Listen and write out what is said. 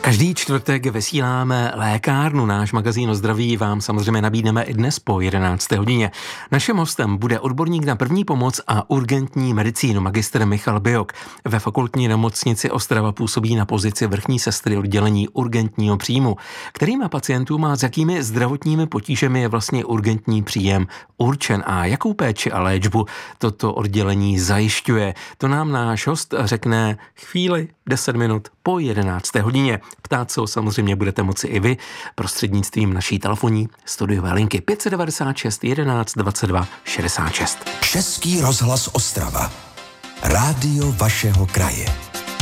Každý čtvrtek vysíláme lékárnu. Náš magazín o zdraví vám samozřejmě nabídneme i dnes po 11. hodině. Naším hostem bude odborník na první pomoc a urgentní medicínu, magistr Michal Bijok. Ve fakultní nemocnici Ostrava působí na pozici vrchní sestry oddělení urgentního příjmu. Kterýma pacientům a s jakými zdravotními potížemi je vlastně urgentní příjem určen a jakou péči a léčbu toto oddělení zajišťuje? To nám náš host řekne chvíli, 10 minut po 11. hodině. Ptát se ho samozřejmě budete moci i vy prostřednictvím naší telefonní studiové linky 596 11 22 66. Český rozhlas Ostrava. Rádio vašeho kraje.